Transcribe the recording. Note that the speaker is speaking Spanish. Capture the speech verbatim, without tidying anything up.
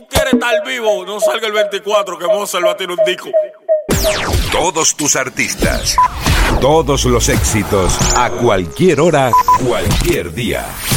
Quiere estar vivo, no salga el veinticuatro que Mozart va a tener un disco. Todos tus artistas, todos los éxitos, a cualquier hora, cualquier día.